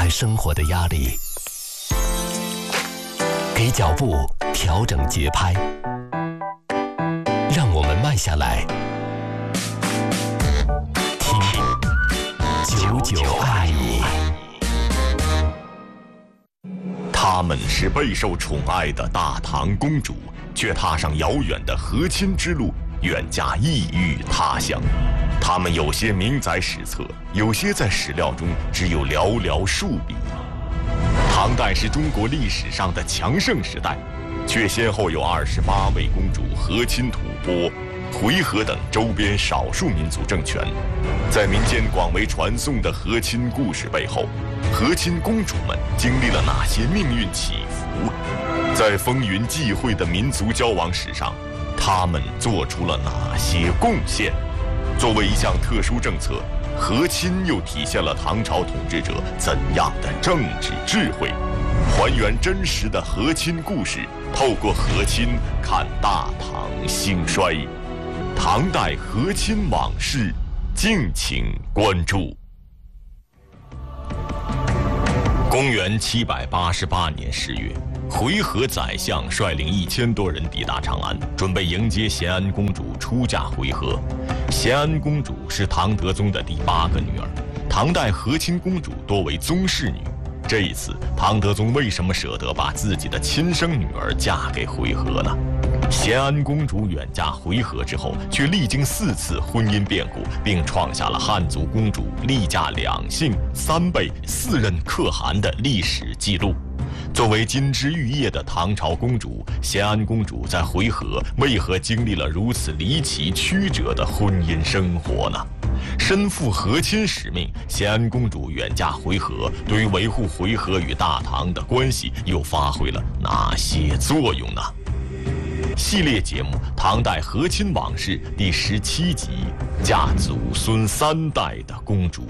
生活的压力，给脚步调整节拍，让我们慢下来，听久久爱你。 她们是备受宠爱的大唐公主，却踏上遥远的和亲之路，远嫁异域他乡。她们有些名载史册，有些在史料中只有寥寥数笔。唐代是中国历史上的强盛时代，却先后有28位公主和亲吐蕃、回纥等周边少数民族政权。在民间广为传颂的和亲故事背后，和亲公主们经历了哪些命运起伏？在风云际会的民族交往史上，她们做出了哪些贡献？作为一项特殊政策，和亲又体现了唐朝统治者怎样的政治智慧？还原真实的和亲故事，透过和亲看大唐兴衰。唐代和亲往事，敬请关注。公元788年10月，回纥宰相率领1000多人抵达长安，准备迎接咸安公主出嫁回纥。咸安公主是唐德宗的第8个女儿，唐代和亲公主多为宗室女。这一次，唐德宗为什么舍得把自己的亲生女儿嫁给回纥呢？咸安公主远嫁回纥之后，却历经4次婚姻变故，并创下了汉族公主例嫁2姓、3辈、4任可汗的历史记录。作为金枝玉叶的唐朝公主，咸安公主在回纥为何经历了如此离奇曲折的婚姻生活呢？身负和亲使命，咸安公主远嫁回纥，对于维护回纥与大唐的关系又发挥了哪些作用呢？系列节目《唐代和亲往事》第17集《嫁祖孙3代的公主》。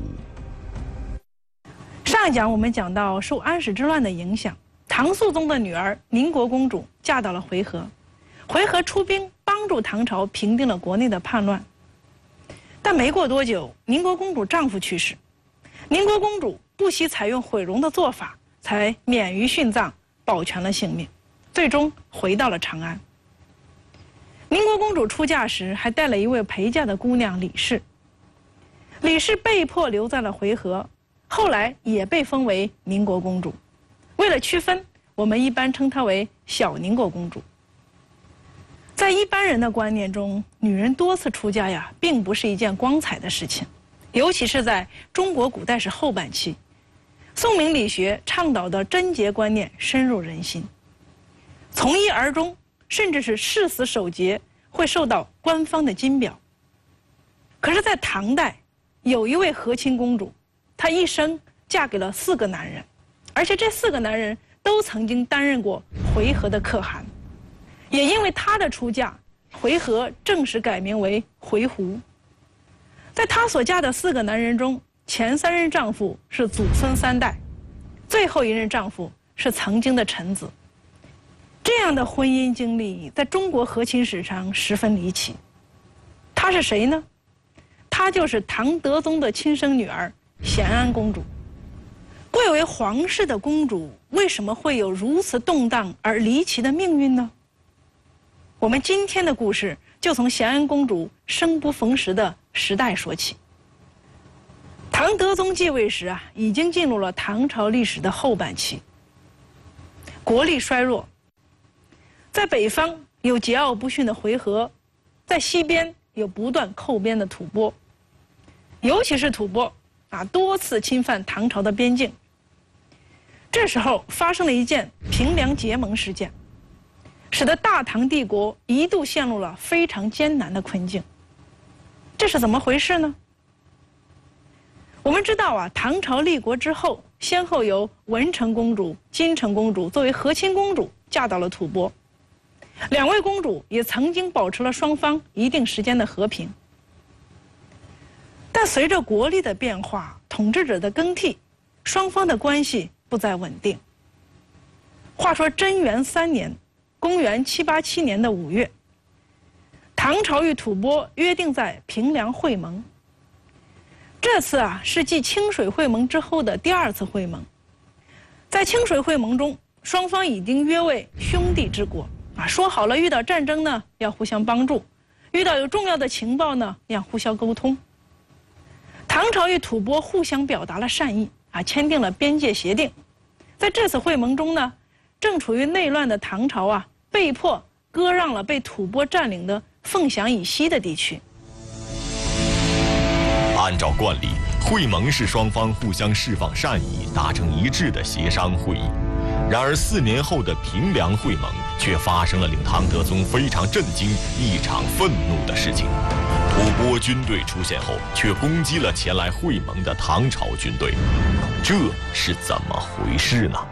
上一讲我们讲到，受安史之乱的影响，唐肃宗的女儿宁国公主嫁到了回纥，回纥出兵帮助唐朝平定了国内的叛乱。但没过多久，宁国公主丈夫去世，宁国公主不惜采用毁容的做法，才免于殉葬，保全了性命，最终回到了长安。宁国公主出嫁时还带了一位陪嫁的姑娘李氏，李氏被迫留在了回纥，后来也被封为宁国公主。为了区分，我们一般称她为小宁国公主。在一般人的观念中，女人多次出嫁呀，并不是一件光彩的事情，尤其是在中国古代史后半期，宋明理学倡导的贞洁观念深入人心，从一而终，甚至是誓死守节，会受到官方的金表。可是，在唐代，有一位和亲公主，她一生嫁给了4个男人，而且这4个男人都曾经担任过回纥的可汗。也因为她的出嫁，回纥正式改名为回鹘。在她所嫁的4个男人中，前3任丈夫是祖孙3代，最后1任丈夫是曾经的臣子。这样的婚姻经历在中国和亲史上十分离奇。她是谁呢？她就是唐德宗的亲生女儿咸安公主。贵为皇室的公主，为什么会有如此动荡而离奇的命运呢？我们今天的故事就从咸安公主生不逢时的时代说起。唐德宗继位时已经进入了唐朝历史的后半期，国力衰弱。在北方有桀骜不驯的回纥，在西边有不断寇边的吐蕃，尤其是吐蕃多次侵犯唐朝的边境。这时候发生了一件平凉结盟事件，使得大唐帝国一度陷入了非常艰难的困境。这是怎么回事呢？我们知道唐朝立国之后，先后由文成公主、金城公主作为和亲公主嫁到了吐蕃，2位公主也曾经保持了双方一定时间的和平。但随着国力的变化，统治者的更替，双方的关系不再稳定。话说贞元3年，公元787年的5月，唐朝与吐蕃约定在平凉会盟。这次是继清水会盟之后的第2次会盟， 在清水会盟中，双方已经约为兄弟之国说好了，遇到战争呢要互相帮助，遇到有重要的情报呢要互相沟通。唐朝与吐蕃互相表达了善意签订了边界协定。在这次会盟中呢，正处于内乱的唐朝被迫割让了被吐蕃占领的凤翔以西的地区。 按照惯例，会盟是双方互相释放善意、达成一致的协商会议。然而4年后的平凉会盟却发生了令唐德宗非常震惊、异常愤怒的事情。吐蕃军队出现后，却攻击了前来会盟的唐朝军队，这是怎么回事呢？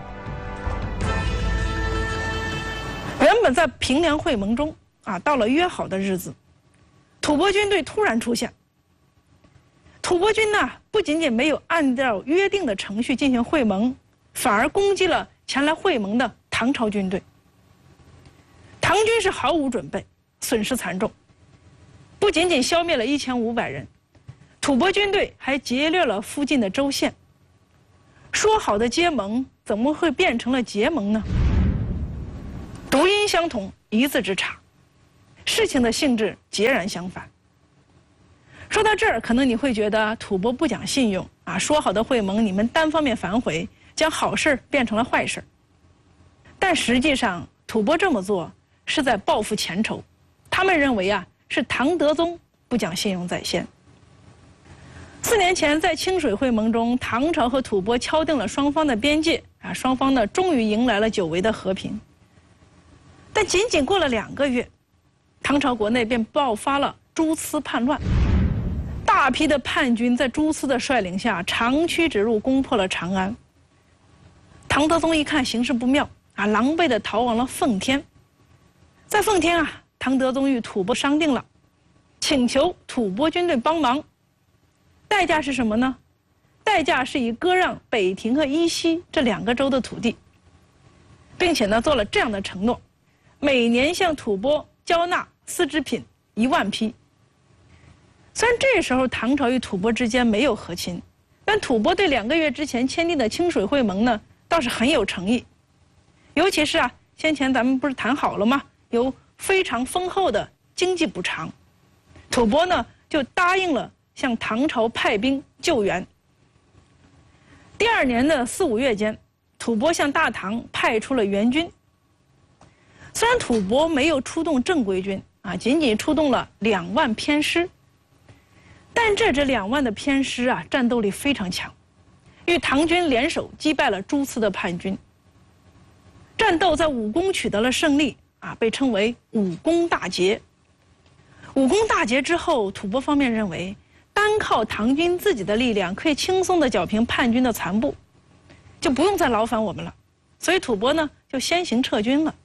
原本在平凉会盟中到了约好的日子，吐蕃军队突然出现。吐蕃军呢，不仅仅没有按照约定的程序进行会盟，反而攻击了前来会盟的唐朝军队。唐军是毫无准备，损失惨重，不仅仅消灭了1500人，吐蕃军队还劫掠了附近的州县。说好的结盟，怎么会变成了结盟呢？读音相同，一字之差，事情的性质截然相反。说到这儿，可能你会觉得吐蕃不讲信用说好的会盟你们单方面反悔，将好事变成了坏事。但实际上，吐蕃这么做是在报复前仇，他们认为是唐德宗不讲信用在先。4年前，在清水会盟中，唐朝和吐蕃敲定了双方的边界双方呢终于迎来了久违的和平。但仅仅过了2个月，唐朝国内便爆发了朱泚叛乱，大批的叛军在朱泚的率领下长驱直入，攻破了长安。唐德宗一看形势不妙狼狈地逃往了奉天。在奉天唐德宗与吐蕃商定了，请求吐蕃军队帮忙。代价是什么呢？代价是以割让北庭和伊西这2个州的土地，并且呢做了这样的承诺：每年向吐蕃交纳丝织品1万匹。虽然这时候唐朝与吐蕃之间没有和亲，但吐蕃对2个月之前签订的清水会盟呢倒是很有诚意。尤其是先前咱们不是谈好了吗？有非常丰厚的经济补偿，吐蕃呢就答应了向唐朝派兵救援。第2年的4、5月间，吐蕃向大唐派出了援军。虽然吐蕃没有出动正规军仅仅出动了2万偏师，但这支2万的偏师战斗力非常强，与唐军联手击败了朱泚的叛军。战斗在武功取得了胜利被称为武功大捷。武功大捷之后，吐蕃方面认为单靠唐军自己的力量可以轻松地剿平叛军的残部，就不用再劳烦我们了，所以吐蕃呢就先行撤军了。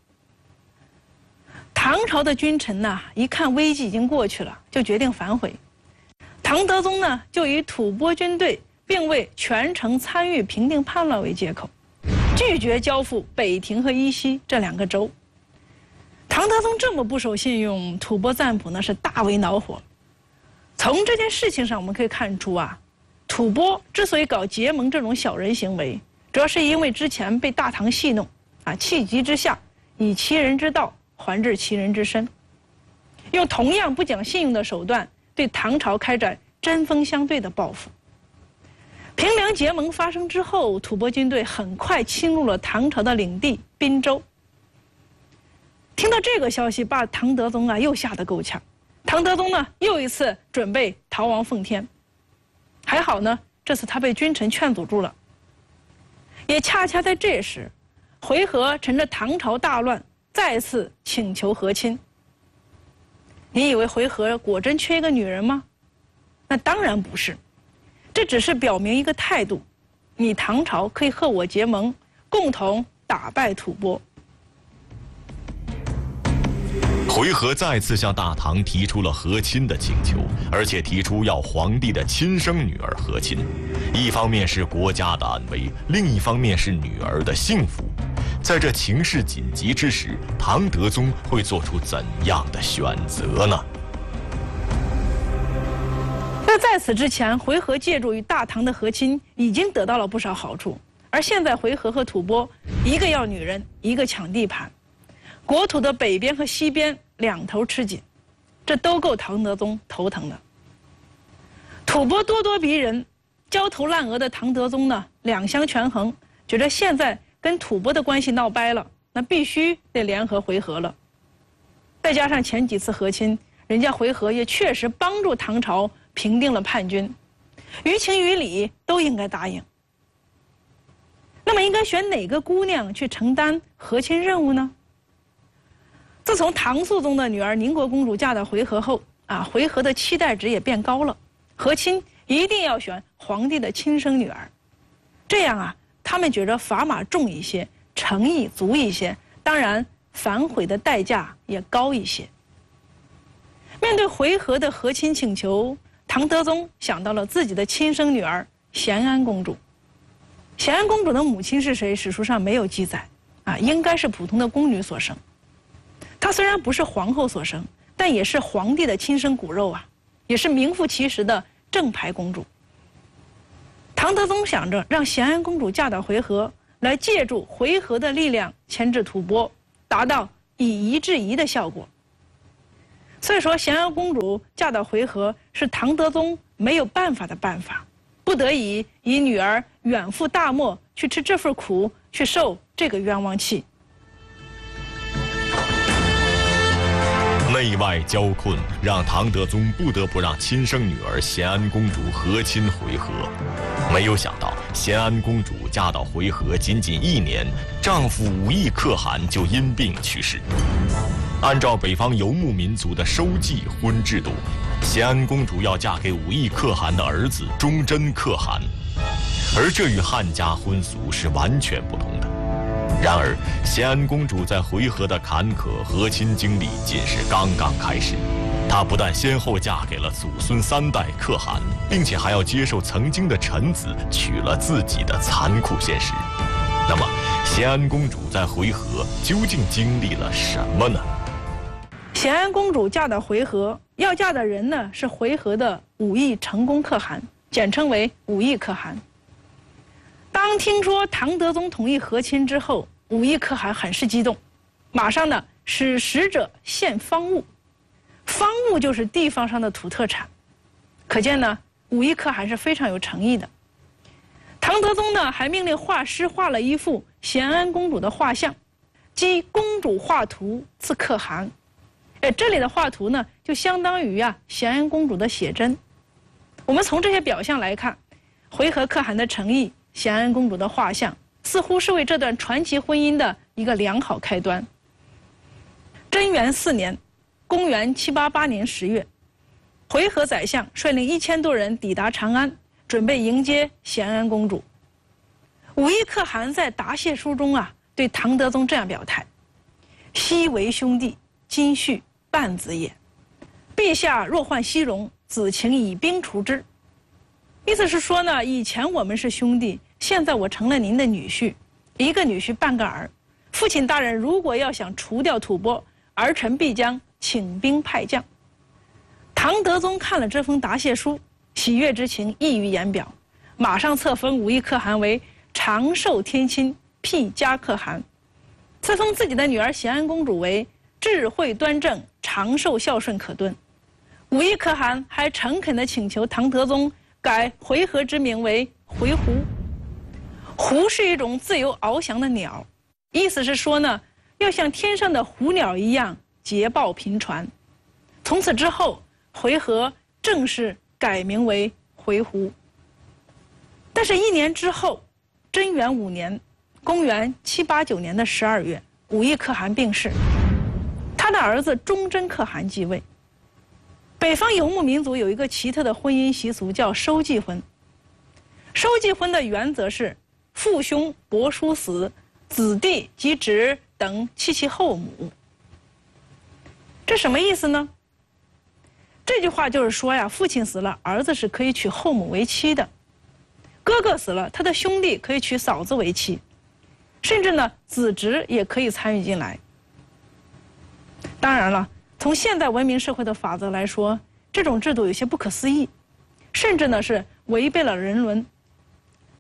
唐朝的君臣一看危机已经过去了，就决定反悔。唐德宗呢就以吐蕃军队并未全程参与平定叛乱为借口，拒绝交付北庭和伊西这2个州。唐德宗这么不守信用，吐蕃赞普呢是大为恼火。从这件事情上我们可以看出吐蕃之所以搞结盟这种小人行为，主要是因为之前被大唐戏弄气急之下以其人之道还治其人之身，用同样不讲信用的手段对唐朝开展针锋相对的报复。平凉结盟发生之后，吐蕃军队很快侵入了唐朝的领地滨州。听到这个消息，把唐德宗又吓得够呛。唐德宗呢又一次准备逃亡奉天，还好呢这次他被君臣劝阻住了。也恰恰在这时，回纥趁着唐朝大乱再次请求和亲。你以为回纥果真缺一个女人吗？那当然不是，这只是表明一个态度：你唐朝可以和我结盟，共同打败吐蕃。 回纥再次向大唐提出了和亲的请求，而且提出要皇帝的亲生女儿和亲。一方面是国家的安危，另一方面是女儿的幸福。在这情势紧急之时，唐德宗会做出怎样的选择呢？ 那在此之前，回纥借助于大唐的和亲，已经得到了不少好处， 而现在回纥和吐蕃，一个要女人，一个抢地盘，国土的北边和西边两头吃紧，这都够唐德宗头疼的。吐蕃咄咄逼人，焦头烂额的唐德宗呢，两相权衡，觉得现在跟吐蕃的关系闹掰了，那必须得联合回纥了。再加上前几次和亲，人家回纥也确实帮助唐朝平定了叛军，于情于理都应该答应。那么应该选哪个姑娘去承担和亲任务呢？自从唐肃宗的女儿宁国公主嫁到回纥后，回纥的期待值也变高了，和亲一定要选皇帝的亲生女儿，这样他们觉着砝码重一些，诚意足一些，当然反悔的代价也高一些。面对回纥的和亲请求，唐德宗想到了自己的亲生女儿咸安公主。咸安公主的母亲是谁？史书上没有记载，应该是普通的宫女所生。她虽然不是皇后所生，但也是皇帝的亲生骨肉也是名副其实的正牌公主。唐德宗想着让咸安公主嫁到回纥，来借助回纥的力量牵制吐蕃，达到以夷制夷的效果。所以说，咸安公主嫁到回纥是唐德宗没有办法的办法，不得已以女儿远赴大漠去吃这份苦，去受这个冤枉气。 内外交困，让唐德宗不得不让亲生女儿咸安公主和亲回纥。没有想到，咸安公主嫁到回纥仅仅1年，丈夫武义可汗就因病去世。按照北方游牧民族的收继婚制度，咸安公主要嫁给武义可汗的儿子忠贞可汗，而这与汉家婚俗是完全不同的。然而，咸安公主在回纥的坎坷和亲经历仅是刚刚开始。她不但先后嫁给了祖孙3代可汗，并且还要接受曾经的臣子娶了自己的残酷现实。那么，咸安公主在回纥究竟经历了什么呢？ 咸安公主嫁到回纥，要嫁的人呢是回纥的武义成功可汗，简称为武义可汗。当听说唐德宗同意和亲之后，武义可汗很是激动，马上呢使使者献方物，方物就是地方上的土特产，可见呢武义可汗是非常有诚意的。唐德宗呢还命令画师画了一幅咸安公主的画像，即公主画图赐可汗。这里的画图呢就相当于咸安公主的写真。我们从这些表象来看，回纥可汗的诚意，咸安公主的画像，似乎是为这段传奇婚姻的一个良好开端。贞元4年，公元788年10月，回纥宰相率领1000多人抵达长安，准备迎接咸安公主。武义可汗在答谢书中对唐德宗这样表态：昔为兄弟，今续半子也。陛下若患西戎，子请以兵除之。意思是说呢，以前我们是兄弟，现在我成了您的女婿，一个女婿半个儿。父亲大人如果要想除掉吐蕃，儿臣必将请兵派将。唐德宗看了这封答谢书，喜悦之情溢于言表，马上册封武义可汗为长寿天亲辟家可汗，册封自己的女儿咸安公主为智慧端正、长寿孝顺可敦。武义可汗还诚恳地请求唐德宗改回纥之名为回鹘。鹘是一种自由翱翔的鸟，意思是说呢，要像天上的虎鸟一样捷报频传。从此之后，回纥正式改名为回鹘。但是1年之后，贞元5年，公元789年的12月，武义可汗病逝，他的儿子忠贞可汗继位。北方游牧民族有一个奇特的婚姻习俗，叫收继婚。收继婚的原则是父兄伯叔死，子弟及侄等弃其后母。这什么意思呢？这句话就是说父亲死了，儿子是可以娶后母为妻的；哥哥死了，他的兄弟可以娶嫂子为妻，甚至呢，子侄也可以参与进来。当然了，从现代文明社会的法则来说，这种制度有些不可思议，甚至呢是违背了人伦。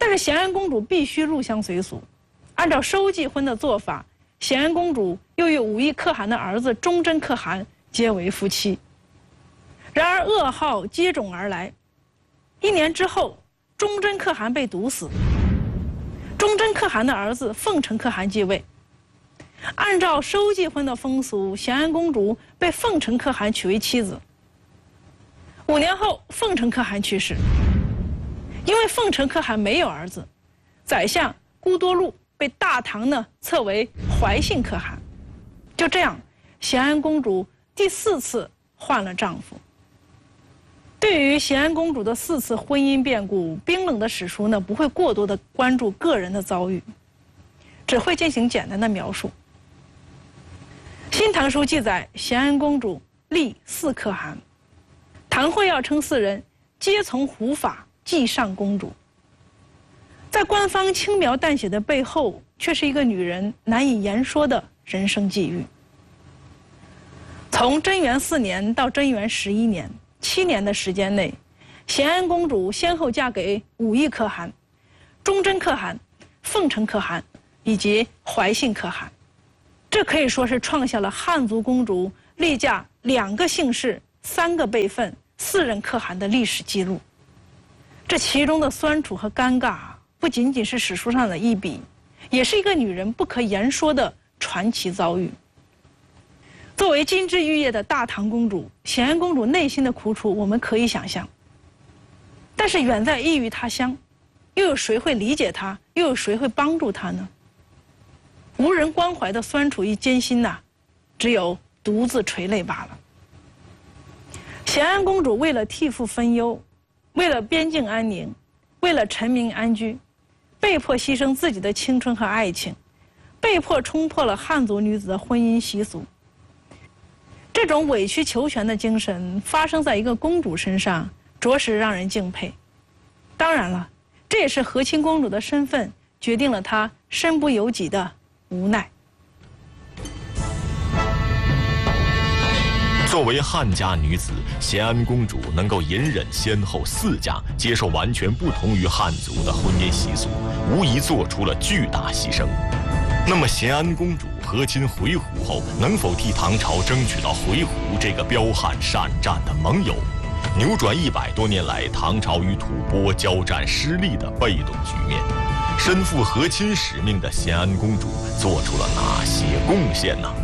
但是咸安公主必须入乡随俗，按照收继婚的做法，咸安公主又与武义可汗的儿子忠贞可汗结为夫妻。然而噩耗接踵而来，1年之后，忠贞可汗被毒死，忠贞可汗的儿子奉承可汗继位。按照收继婚的风俗，咸安公主被奉承可汗娶为妻子。5年后，奉承可汗去世。因为奉承可汗没有儿子，宰相孤多禄被大唐呢册为怀信可汗。就这样，咸安公主第4次换了丈夫。对于咸安公主的4次婚姻变故，冰冷的史书呢不会过多的关注个人的遭遇，只会进行简单的描述。《新唐书》记载，咸安公主立4可汗，唐会要称4人皆从胡法继上公主。在官方轻描淡写的背后，却是一个女人难以言说的人生际遇。从贞元4年到贞元11年，7年的时间内，咸安公主先后嫁给武义可汗、忠贞可汗、奉承可汗以及怀信可汗。这可以说是创下了汉族公主历嫁2个姓氏、3个辈分、4任可汗的历史记录。这其中的酸楚和尴尬，不仅仅是史书上的一笔，也是一个女人不可言说的传奇遭遇。作为金枝玉叶的大唐公主，咸安公主内心的苦楚我们可以想象。但是远在异域他乡，又有谁会理解她，又有谁会帮助她呢？无人关怀的酸楚与艰辛呐，只有独自垂泪罢了。咸安公主为了替父分忧，为了边境安宁，为了臣民安居，被迫牺牲自己的青春和爱情，被迫冲破了汉族女子的婚姻习俗。这种委曲求全的精神发生在一个公主身上，着实让人敬佩。当然了，这也是和亲公主的身份决定了她身不由己的无奈。 作为汉家女子，咸安公主能够隐忍先后4嫁，接受完全不同于汉族的婚姻习俗，无疑做出了巨大牺牲。那么，咸安公主和亲回鹘后，能否替唐朝争取到回鹘这个彪悍善战的盟友，扭转100多年来唐朝与吐蕃交战失利的被动局面？身负和亲使命的咸安公主做出了哪些贡献呢？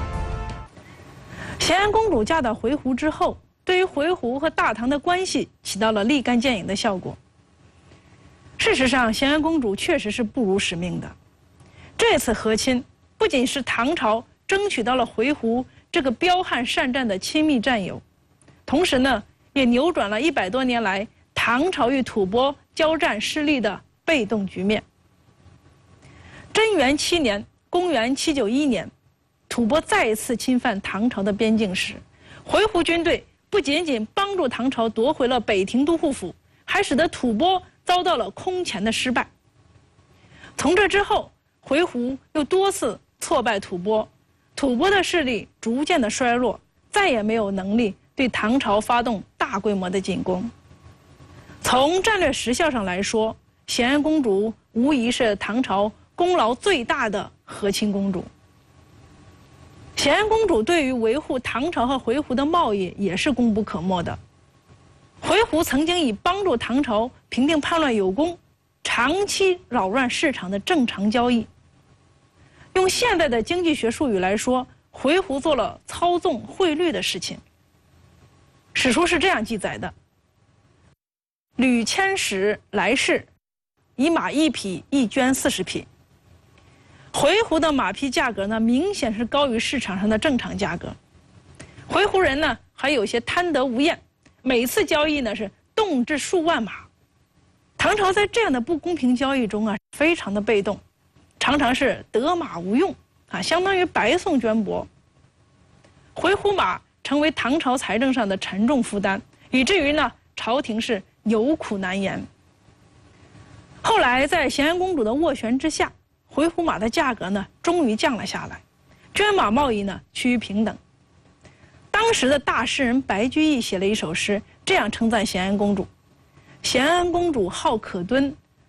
咸安公主嫁到回鹘之后，对于回鹘和大唐的关系起到了立竿见影的效果。事实上，咸安公主确实是不辱使命的。这次和亲不仅是唐朝争取到了回鹘这个彪悍善战的亲密战友，同时呢，也扭转了100多年来唐朝与吐蕃交战失利的被动局面。贞元7年，公元791年，吐蕃再一次侵犯唐朝的边境时，回鹘军队不仅仅帮助唐朝夺回了北庭都护府，还使得吐蕃遭到了空前的失败。从这之后，回鹘又多次挫败吐蕃，吐蕃的势力逐渐的衰落，再也没有能力对唐朝发动大规模的进攻。从战略时效上来说，咸安公主无疑是唐朝功劳最大的和亲公主。咸安公主对于维护唐朝和回鹘的贸易也是功不可没的。回鹘曾经以帮助唐朝平定叛乱有功，长期扰乱市场的正常交易。用现在的经济学术语来说，回鹘做了操纵汇率的事情。史书是这样记载的：屡迁使来市，以马1匹，一绢40匹。回鹘的马匹价格呢，明显是高于市场上的正常价格。回鹘人呢，还有些贪得无厌，每次交易呢是动至数万马。唐朝在这样的不公平交易中啊，非常的被动，常常是得马无用啊，相当于白送绢帛。回鹘马成为唐朝财政上的沉重负担，以至于呢，朝廷是有苦难言。后来在咸安公主的斡旋之下，回鹘马的价格呢，终于降了下来，绢马贸易呢趋于平等。当时的大诗人白居易写了一首诗，这样称赞咸安公主：咸安公主好可敦，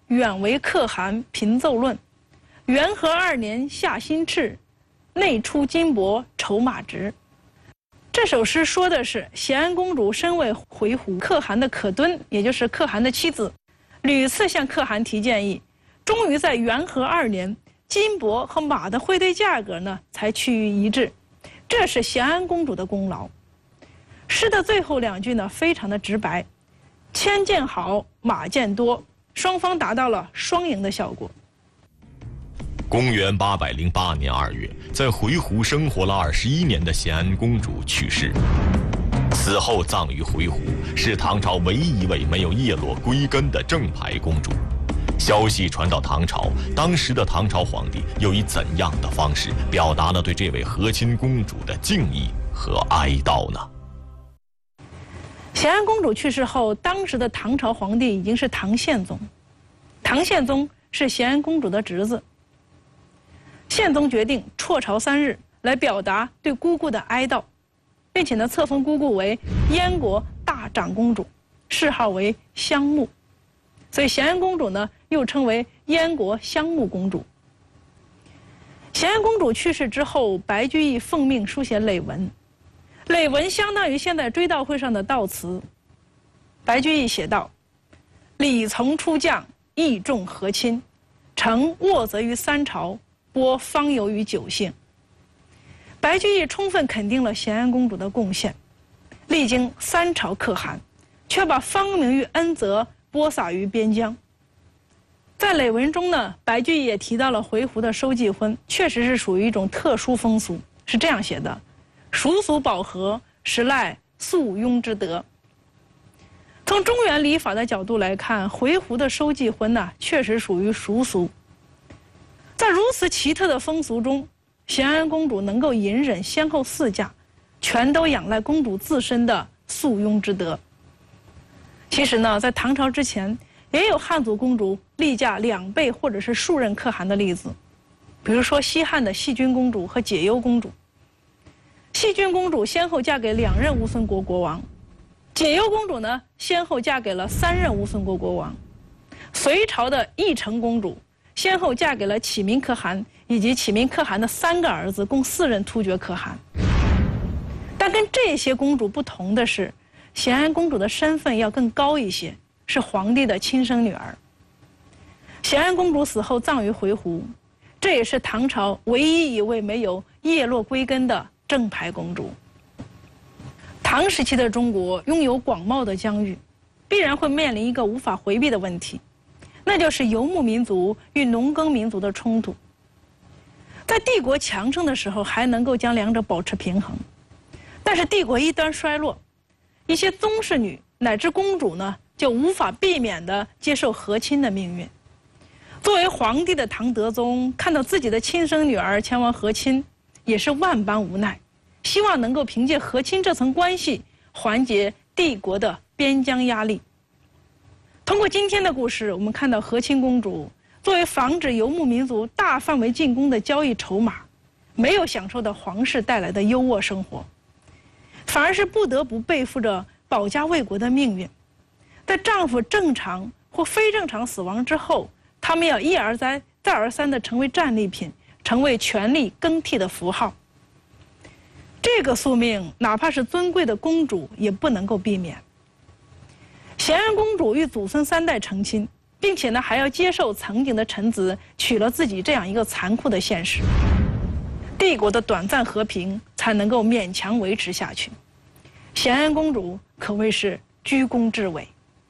远为可汗平奏论，元和2年下辛敕，内出金帛筹马直。这首诗说的是咸安公主身为回鹘可汗的可敦，也就是可汗的妻子，屡次向可汗提建议，终于在元和2年，金帛和马的汇兑价格呢才趋于一致，这是咸安公主的功劳。诗的最后2句呢非常的直白，牵见好，马见多，双方达到了双赢的效果。 公元808年2月，在回鹘生活了21年的咸安公主去世，死后葬于回鹘，是唐朝唯一一位没有叶落归根的正牌公主。消息传到唐朝，当时的唐朝皇帝又以怎样的方式表达了对这位和亲公主的敬意和哀悼呢？ 咸安公主去世后，当时的唐朝皇帝已经是唐宪宗，唐宪宗是咸安公主的侄子。宪宗决定辍朝3日，来表达对姑姑的哀悼，并且呢册封姑姑为燕国大长公主，谥号为香木，所以咸安公主呢又称为燕国香木公主。咸安公主去世之后，白居易奉命书写累文，累文相当于现在追悼会上的悼词。白居易写道：“礼从出将，义重和亲，承沃泽于3朝，播方游于9姓。”白居易充分肯定了咸安公主的贡献，历经3朝可汗，却把芳名与恩泽播撒于边疆。在累文中呢，白居易也提到了回鹘的收继婚，确实是属于一种特殊风俗，是这样写的：“蜀俗保和，实赖肃雍之德。”从中原礼法的角度来看，回鹘的收继婚呢，确实属于俗俗。在如此奇特的风俗中，咸安公主能够隐忍先后4嫁，全都仰赖公主自身的肃雍之德。其实呢，在唐朝之前，也有汉族公主例嫁2辈或者是数任可汗的例子，比如说西汉的细君公主和解忧公主。细君公主先后嫁给2任乌孙国国王，解忧公主呢先后嫁给了3任乌孙国国王。隋朝的义成公主先后嫁给了启明可汗以及启明可汗的3个儿子，共4任突厥可汗。但跟这些公主不同的是，咸安公主的身份要更高一些，是皇帝的亲生女儿。咸安公主死后葬于回鹘，这也是唐朝唯一一位没有叶落归根的正牌公主。唐时期的中国拥有广袤的疆域，必然会面临一个无法回避的问题，那就是游牧民族与农耕民族的冲突。在帝国强盛的时候，还能够将2者保持平衡，但是帝国一旦衰落，一些宗室女乃至公主呢，就无法避免地接受和亲的命运。作为皇帝的唐德宗看到自己的亲生女儿前往和亲，也是万般无奈，希望能够凭借和亲这层关系缓解帝国的边疆压力。通过今天的故事，我们看到和亲公主作为防止游牧民族大范围进攻的交易筹码，没有享受到皇室带来的优渥生活，反而是不得不背负着保家卫国的命运。在丈夫正常或非正常死亡之后，他们要一而再再而三地成为战利品，成为权力更替的符号。这个宿命，哪怕是尊贵的公主也不能够避免。咸安公主与祖孙3代成亲，并且呢还要接受曾经的臣子娶了自己这样一个残酷的现实，帝国的短暂和平才能够勉强维持下去。咸安公主可谓是居功至伟。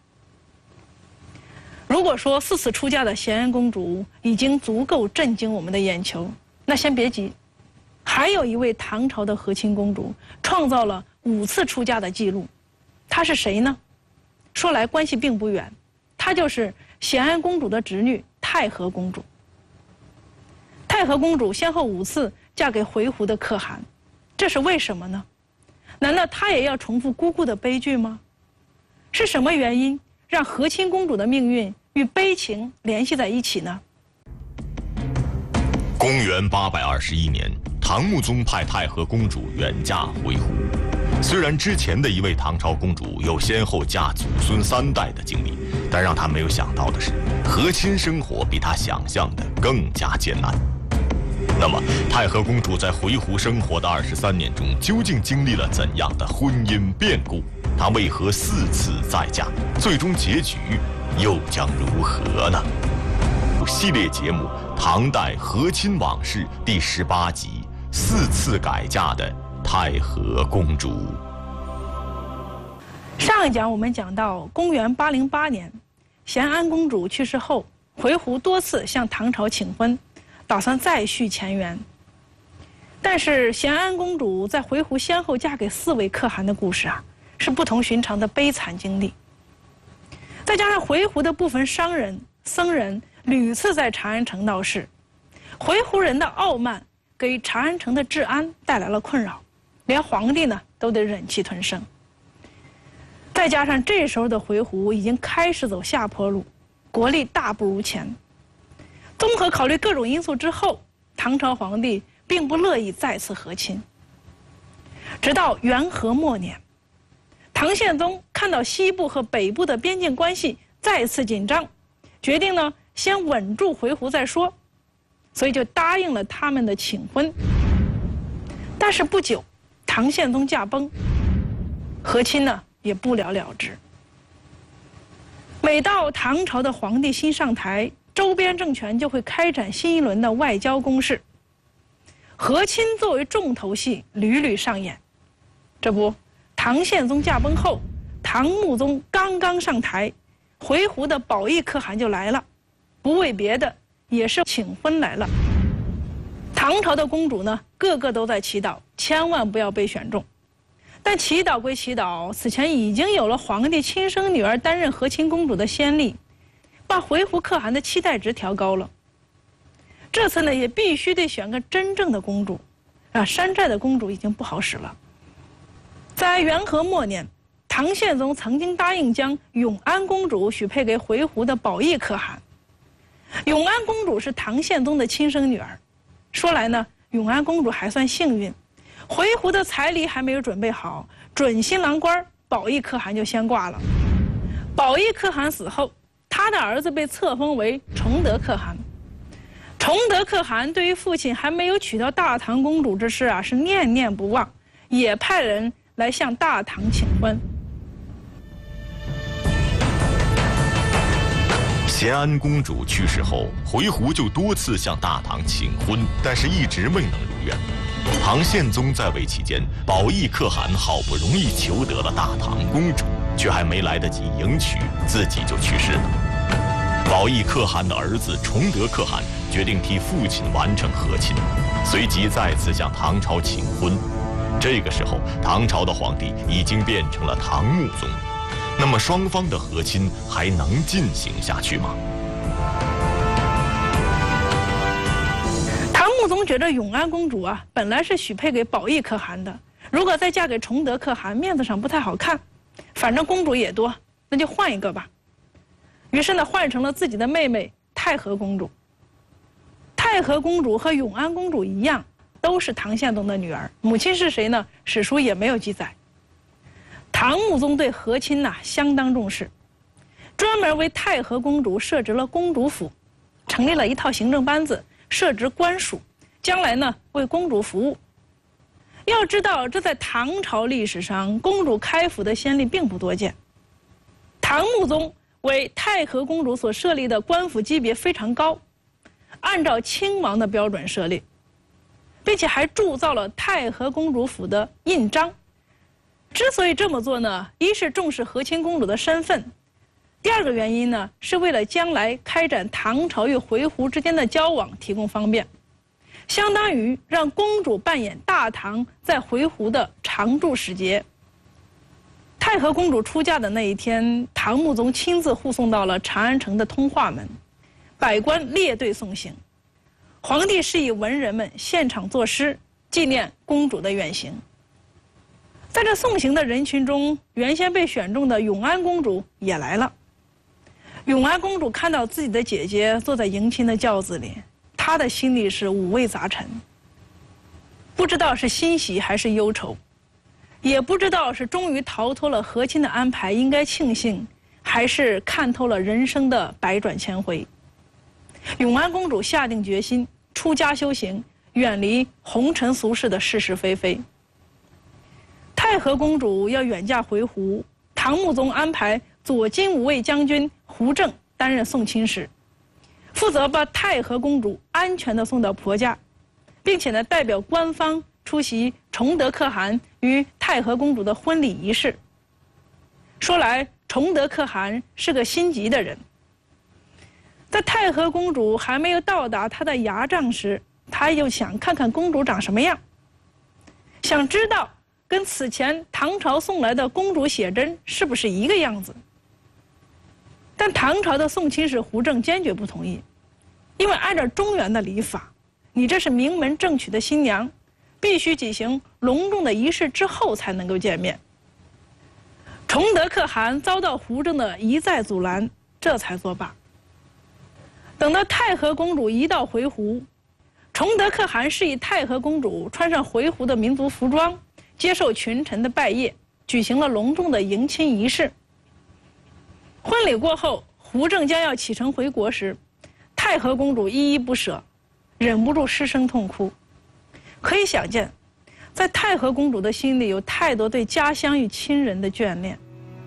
如果说4次出嫁的咸安公主已经足够震惊我们的眼球，那先别急，还有一位唐朝的和亲公主创造了5次出嫁的记录。她是谁呢？说来关系并不远，她就是咸安公主的侄女太和公主。太和公主先后5次嫁给回鹘的可汗，这是为什么呢？难道她也要重复姑姑的悲剧吗？是什么原因让和亲公主的命运与悲情联系在一起呢？ 公元821年，唐穆宗派太和公主远嫁回鹘， 虽然之前的一位唐朝公主有先后嫁祖孙3代的经历，但让她没有想到的是，和亲生活比她想象的更加艰难。那么，太和公主在回鹘生活的23年中，究竟经历了怎样的婚姻变故？她为何4次再嫁？最终结局又将如何呢？系列节目《唐代和亲往事》第18集：4次改嫁的太和公主。 上一讲我们讲到，公元808年，咸安公主去世后，回鹘多次向唐朝请婚，打算再续前缘。但是咸安公主在回鹘先后嫁给4位可汗的故事啊，是不同寻常的悲惨经历。再加上回鹘的部分商人、僧人屡次在长安城闹事，回鹘人的傲慢给长安城的治安带来了困扰，连皇帝呢都得忍气吞声。再加上这时候的回鹘已经开始走下坡路，国力大不如前。综合考虑各种因素之后，唐朝皇帝并不乐意再次和亲。直到元和末年，唐宪宗看到西部和北部的边境关系再次紧张，决定呢先稳住回鹘再说，所以就答应了他们的请婚。但是不久，唐宪宗驾崩，和亲呢也不了了之。每到唐朝的皇帝新上台，周边政权就会开展新一轮的外交攻势，和亲作为重头戏屡屡上演。这不，唐宪宗驾崩后，唐穆宗刚刚上台，回鹘的保义可汗就来了，不为别的，也是请婚来了。唐朝的公主呢，个个都在祈祷，千万不要被选中。但祈祷归祈祷，此前已经有了皇帝亲生女儿担任和亲公主的先例，把回鹘可汗的期待值调高了。这次呢，也必须得选个真正的公主，山寨的公主已经不好使了。在元和末年，唐宪宗曾经答应将永安公主许配给回鹘的保义可汗。永安公主是唐宪宗的亲生女儿，说来呢，永安公主还算幸运，回鹘的彩礼还没有准备好，准新郎官保义可汗就先挂了。保义可汗死后，他的儿子被册封为崇德可汗。崇德可汗对于父亲还没有娶到大唐公主之事啊，是念念不忘，也派人来向大唐请婚。 咸安公主去世后，回鹘就多次向大唐请婚，但是一直未能如愿。唐宪宗在位期间，保义可汗好不容易求得了大唐公主，却还没来得及迎娶，自己就去世了。保义可汗的儿子崇德可汗决定替父亲完成和亲，随即再次向唐朝请婚。这个时候，唐朝的皇帝已经变成了唐穆宗，那么双方的和亲还能进行下去吗？ 唐穆宗觉得永安公主啊，本来是许配给保义可汗的，如果再嫁给崇德可汗，面子上不太好看。反正公主也多，那就换一个吧。于是呢，换成了自己的妹妹太和公主。太和公主和永安公主一样，都是唐宪宗的女儿，母亲是谁呢？史书也没有记载。唐穆宗对和亲呐相当重视，专门为太和公主设置了公主府，成立了一套行政班子，设置官署，将来呢为公主服务。要知道，这在唐朝历史上，公主开府的先例并不多见。唐穆宗为太和公主所设立的官府级别非常高，按照亲王的标准设立，并且还铸造了太和公主府的印章。之所以这么做呢，一是重视和亲公主的身份，第二个原因呢，是为了将来开展唐朝与回鹘之间的交往提供方便，相当于让公主扮演大唐在回鹘的常驻使节。太和公主出嫁的那一天，唐穆宗亲自护送到了长安城的通化门，百官列队送行。皇帝示意文人们现场作诗，纪念公主的远行。在这送行的人群中，原先被选中的永安公主也来了。永安公主看到自己的姐姐坐在迎亲的轿子里，她的心里是五味杂陈，不知道是欣喜还是忧愁。 也不知道是终于逃脱了和亲的安排，应该庆幸，还是看透了人生的百转千回。永安公主下定决心出家修行，远离红尘俗世的是是非非。太和公主要远嫁回鹘，唐穆宗安排左金吾卫将军胡正担任送亲使，负责把太和公主安全地送到婆家，并且呢代表官方出席崇德可汗与太和公主的婚礼仪式。说来，崇德可汗是个心急的人。在太和公主还没有到达他的牙帐时，他又想看看公主长什么样，想知道跟此前唐朝送来的公主写真是不是一个样子。但唐朝的送亲使胡正坚决不同意，因为按照中原的礼法，你这是名门正娶的新娘，必须举行隆重的仪式之后才能够见面。崇德可汗遭到胡正的一再阻拦，这才作罢。等到太和公主一到回鹘，崇德可汗示意太和公主穿上回鹘的民族服装，接受群臣的拜谒，举行了隆重的迎亲仪式。婚礼过后，胡正将要启程回国时，太和公主依依不舍，忍不住失声痛哭。可以想见，在太和公主的心里有太多对家乡与亲人的眷恋。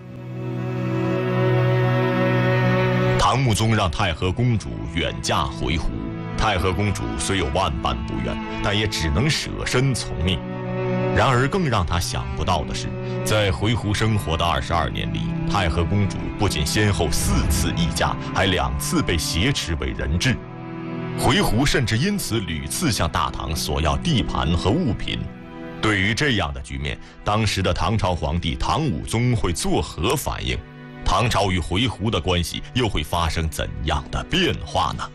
唐穆宗让太和公主远嫁回鹘，太和公主虽有万般不愿，但也只能舍身从命。然而更让她想不到的是，在回鹘生活的22年里，太和公主不仅先后4次议嫁，还2次被挟持为人质。回鹘甚至因此屡次向大唐索要地盘和物品。对于这样的局面，当时的唐朝皇帝唐武宗会作何反应？唐朝与回鹘的关系又会发生怎样的变化呢？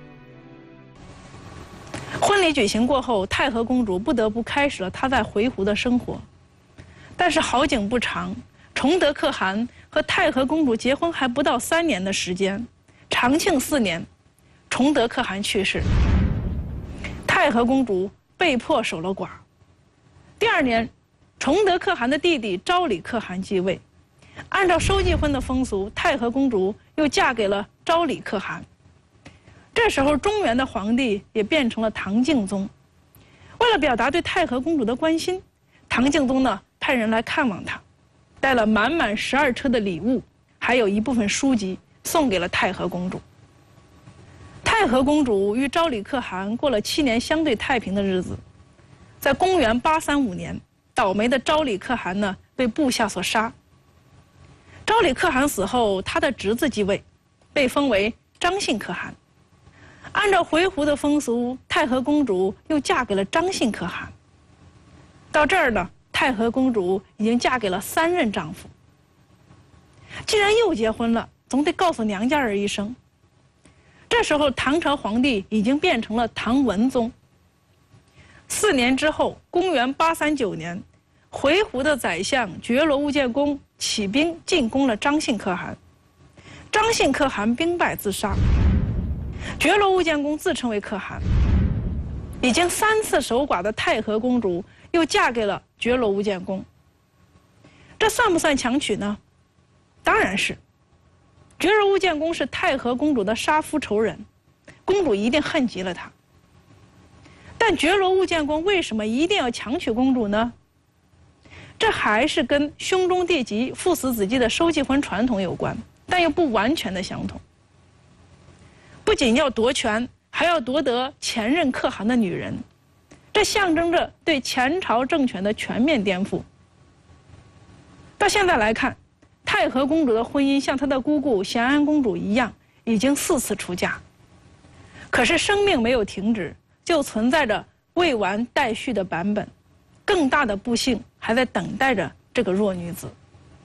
婚礼举行过后，太和公主不得不开始了她在回鹘的生活。但是好景不长，崇德可汗和太和公主结婚还不到3年的时间，长庆4年，崇德可汗去世，太和公主被迫守了寡。第2年，崇德可汗的弟弟昭礼可汗继位，按照收继婚的风俗，太和公主又嫁给了昭礼可汗。这时候，中原的皇帝也变成了唐敬宗。为了表达对太和公主的关心，唐敬宗呢派人来看望她，带了满满12车的礼物，还有一部分书籍送给了太和公主。太和公主与昭礼可汗过了7年相对太平的日子。在公元835年，倒霉的昭礼可汗呢被部下所杀。昭礼可汗死后，他的侄子继位，被封为张信可汗。按照回鹘的风俗，太和公主又嫁给了张信可汗。到这儿呢，太和公主已经嫁给了3任丈夫。既然又结婚了，总得告诉娘家人一声。这时候，唐朝皇帝已经变成了唐文宗。4年之后，公元839年，回鹘的宰相觉罗物建公起兵进攻了张信可汗，张信可汗兵败自杀。觉罗物建公自称为可汗。已经3次守寡的太和公主又嫁给了觉罗物建公。这算不算强娶呢？当然是。觉罗物建公是太和公主的杀夫仇人，公主一定恨极了他。但觉罗物建公为什么一定要强娶公主呢？这还是跟兄终弟及、父死子继的收继婚传统有关，但又不完全的相同。不仅要夺权，还要夺得前任可汗的女人，这象征着对前朝政权的全面颠覆。到现在来看，太和公主的婚姻像她的姑姑咸安公主一样，已经4次出嫁。可是生命没有停止，就存在着未完待续的版本，更大的不幸还在等待着这个弱女子。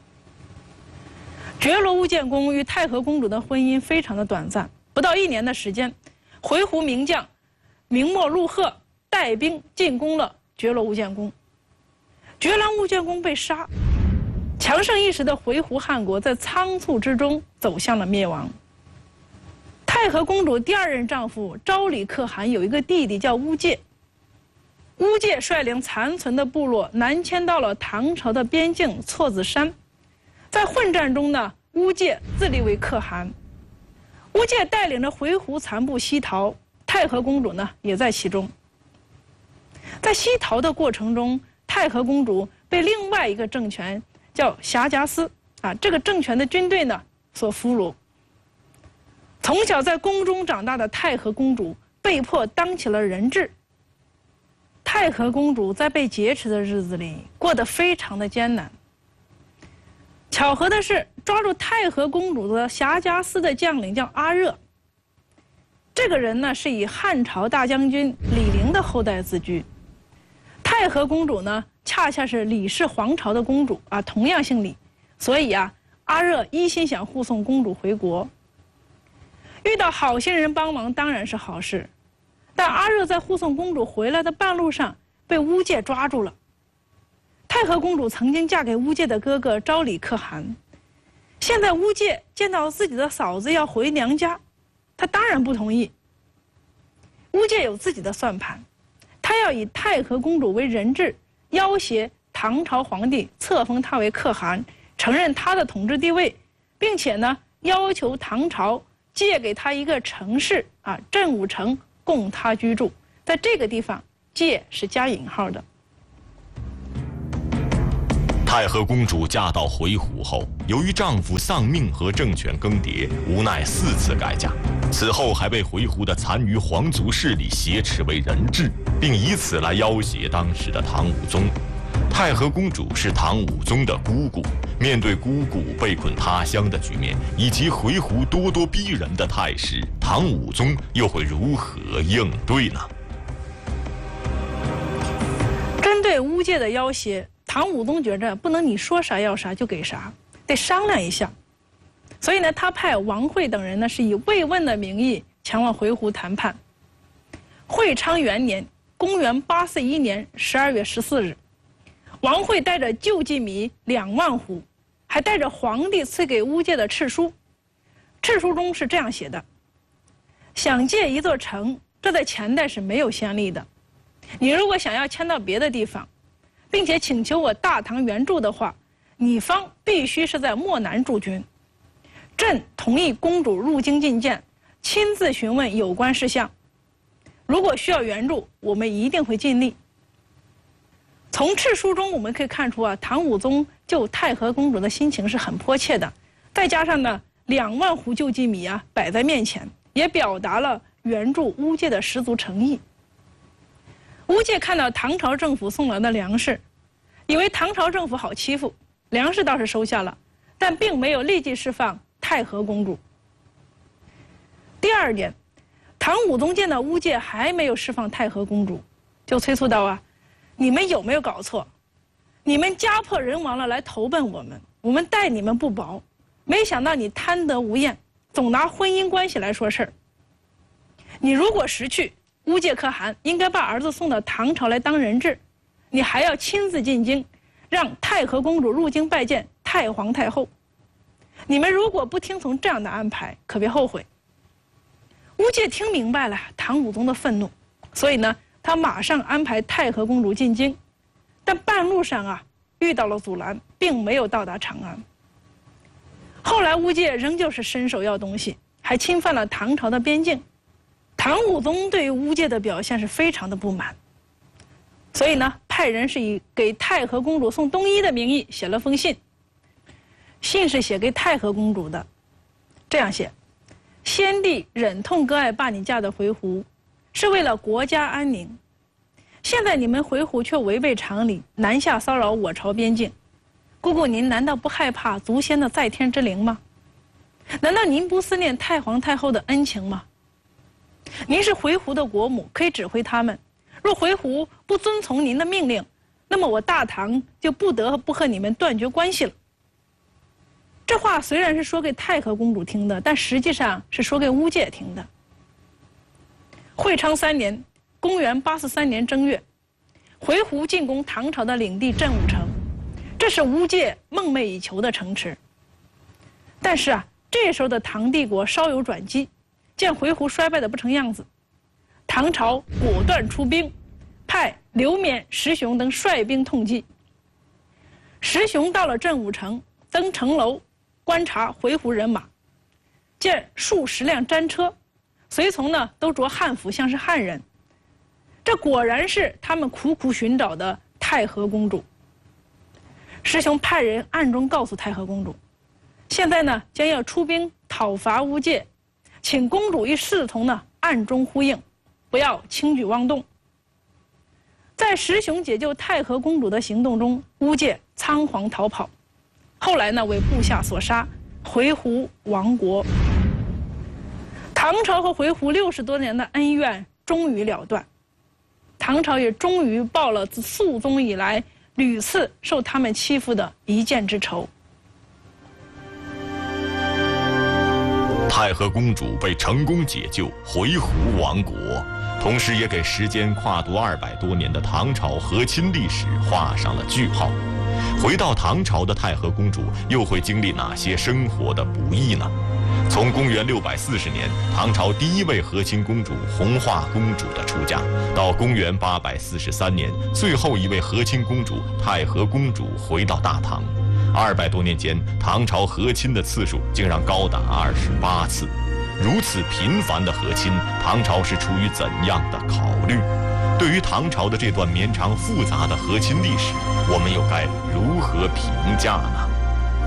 觉罗物建公与太和公主的婚姻非常的短暂，不到1年的时间，回鹘名将明末陆赫带兵进攻了觉罗物建公，觉罗物建公被杀，强盛一时的回鹘汗国在仓促之中走向了灭亡。太和公主第2任丈夫昭礼可汗有一个弟弟叫乌介， 乌介率领残存的部落南迁到了唐朝的边境错子山，在混战中呢，乌介自立为可汗。乌介带领着回鹘残部西逃，太和公主呢也在其中。在西逃的过程中，太和公主被另外一个政权叫霞迦思这个政权的军队呢所俘虏。从小在宫中长大的太和公主被迫当起了人质。太和公主在被劫持的日子里过得非常的艰难。巧合的是，抓住太和公主的霞迦思的将领叫阿热。这个人呢是以汉朝大将军李陵的后代自居。太和公主呢恰恰是李氏皇朝的公主同样姓李，所以阿热一心想护送公主回国。遇到好心人帮忙当然是好事，但阿热在护送公主回来的半路上被乌介抓住了。太和公主曾经嫁给乌介的哥哥昭里可汗，现在乌介见到自己的嫂子要回娘家，他当然不同意。乌介有自己的算盘，他要以太和公主为人质，要挟唐朝皇帝册封他为可汗，承认他的统治地位，并且呢要求唐朝借给他一个城市镇武城供他居住。在这个地方借是加引号的。 太和公主嫁到回鹘后，由于丈夫丧命和政权更迭，无奈4次改嫁。此后还被回鹘的残余皇族势力挟持为人质，并以此来要挟当时的唐武宗。太和公主是唐武宗的姑姑，面对姑姑被困他乡的局面，以及回鹘咄咄逼人的态势，唐武宗又会如何应对呢？ 针对乌介的要挟，唐武宗觉着不能你说啥要啥就给啥，得商量一下。所以呢，他派王惠等人呢是以慰问的名义前往回鹘谈判。会昌元年，公元841年12月14日，王惠带着救济米2万斛，还带着皇帝赐给乌介的敕书。敕书中是这样写的：想借一座城，这在前代是没有先例的。你如果想要迁到别的地方，并且请求我大唐援助的话，你方必须是在漠南驻军。朕同意公主入京觐见，亲自询问有关事项。如果需要援助，我们一定会尽力。从敕书中我们可以看出唐武宗救太和公主的心情是很迫切的，再加上呢2万斛救济米摆在面前，也表达了援助乌介的十足诚意。乌介看到唐朝政府送来的粮食，以为唐朝政府好欺负，粮食倒是收下了，但并没有立即释放太和公主。第2年，唐武宗见到乌介还没有释放太和公主，就催促道你们有没有搞错？你们家破人亡了来投奔我们，我们待你们不薄，没想到你贪得无厌，总拿婚姻关系来说事儿。你如果识趣，乌介可汗应该把儿子送到唐朝来当人质，你还要亲自进京，让太和公主入京拜见太皇太后。你们如果不听从这样的安排，可别后悔。乌介听明白了唐武宗的愤怒，所以呢，他马上安排太和公主进京，但半路上遇到了阻拦，并没有到达长安。后来乌介仍旧是伸手要东西，还侵犯了唐朝的边境。唐武宗对于乌介的表现是非常的不满，所以呢，派人是以给太和公主送冬衣的名义写了封信。信是写给太和公主的，这样写：先帝忍痛割爱把你嫁到回鹘，是为了国家安宁。现在你们回鹘却违背常理，南下骚扰我朝边境，姑姑您难道不害怕祖先的在天之灵吗？难道您不思念太皇太后的恩情吗？您是回鹘的国母，可以指挥他们。若回鹘不遵从您的命令，那么我大唐就不得不和你们断绝关系了。这话虽然是说给太和公主听的，但实际上是说给乌介听的。会昌3年，公元843年正月，回鹘进攻唐朝的领地镇武城，这是乌介梦寐以求的城池。但是这时候的唐帝国稍有转机，见回鹘衰败的不成样子，唐朝果断出兵， 派刘勉、石雄等率兵痛击。石雄到了镇武城，登城楼观察回鹘人马，见数十辆战车，随从呢都着汉服，像是汉人。这果然是他们苦苦寻找的太和公主。石雄派人暗中告诉太和公主，现在呢将要出兵讨伐乌介，请公主与侍从呢暗中呼应，不要轻举妄动。在石雄解救太和公主的行动中，乌介仓皇逃跑，后来呢为部下所杀，回鹘亡国。唐朝和回鹘60多年的恩怨终于了断，唐朝也终于报了自肃宗以来屡次受他们欺负的一箭之仇。 太和公主被成功解救，回鹘亡国，同时也给时间跨度200多年的唐朝和亲历史画上了句号。回到唐朝的太和公主又会经历哪些生活的不易呢？从公元640年唐朝第一位和亲公主弘化公主的出嫁，到公元843年最后一位和亲公主太和公主回到大唐，200多年间，唐朝和亲的次数竟然高达28次。如此频繁的和亲，唐朝是出于怎样的考虑？对于唐朝的这段绵长复杂的和亲历史，我们又该如何评价呢？